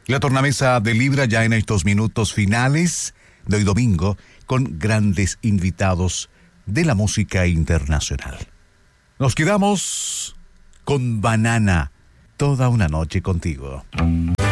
La tornamesa de Libra ya en estos minutos finales de hoy domingo con grandes invitados de la música internacional. Nos quedamos con Banana, toda una noche contigo.